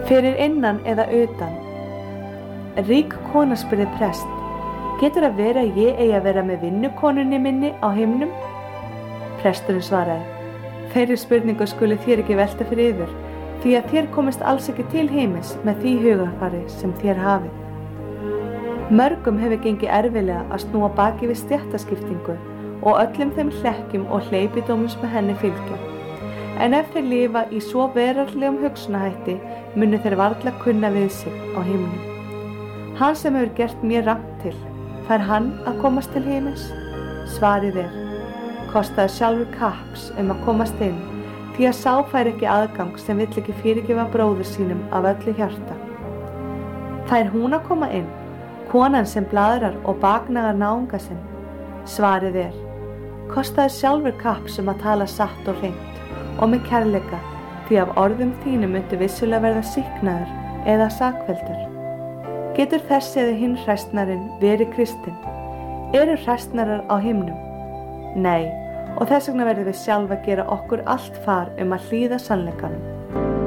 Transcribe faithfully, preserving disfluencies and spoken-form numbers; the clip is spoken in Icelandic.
Fyrir innan eða utan. Rík kona spurði prest: Getur að vera að ég eigi að vera með vinnukonunni minni á himnum? Presturinn svaraði: Þeirri spurningu skuli þér ekki velta fyrir yður, því að þér komist alls ekki til himins með því hugarfari sem þér hafið. Mörgum hefur gengið erfiðlega að snúa baki við stéttaskiptingu og öllum þeim hlekkjum og hleypidómum sem henni fylgja. En ef þeir lifa í svo veraldlegum hugsunahætti, munu þeir varla kunna við sig á himnum. Hann sem hefur gert mér rangt til, fær hann að komast til himins? Svarið er: kostaði sjálfur kapps um að komast inn, því að sá fær ekki aðgang sem vill ekki fyrirgefa bróður sínum af öllu hjarta. Fær hún að koma inn, konan sem blaðrar og baknagar náunga sinn? Svarið er: kostaði sjálfur kapps um að tala satt og hreint og með kærleika, því af orðum þínum myndu vissulega verða sýknaður eða sakfelldur. Getur þessi eða hinn hræstnarinn verið kristinn? Eru hræstnarar á himnum? Nei, og þess vegna verðum við sjálf að gera okkur allt far um að hlýða sannleikanum.